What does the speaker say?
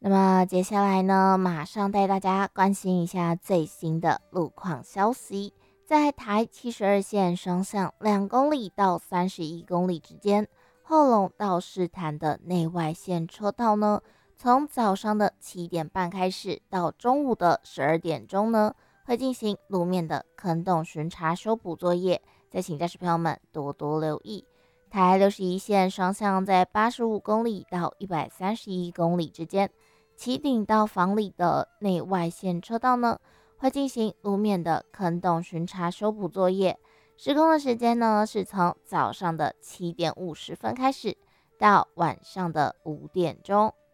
那么接下来呢，马上带大家关心一下最新的路况消息。在台72线双向2公里到31公里之间，后龙到士坛的内外线车道呢，从早上的7点半开始到中午的12点钟呢，会进行路面的坑洞巡查修补作业，再请驾驶朋友们多多留意。台61线双向在85公里到131公里之间，旗顶到房里的内外线车道呢，会进行路面的坑洞巡查修补作业。施工的时间呢，是从早上的7点50分开始，到晚上的5点钟。